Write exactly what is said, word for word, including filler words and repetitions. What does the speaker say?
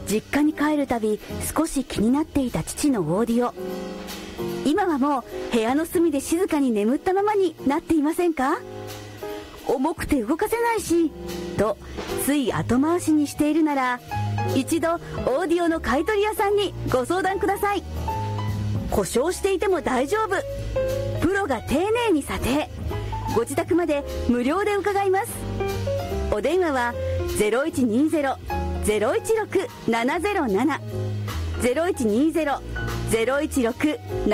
実家に帰るたび少し気になっていた父のオーディオ。今はもう部屋の隅で静かに眠ったままになっていませんか？重くて動かせないしとつい後回しにしているなら、一度オーディオの買い取り屋さんにご相談ください。故障していても大丈夫。プロが丁寧に査定。ご自宅まで無料で伺います。お電話は ゼロいちにゼロ ゼロいちろく ななゼロなな ゼロいちにゼロ ゼロいちろく ななゼロなな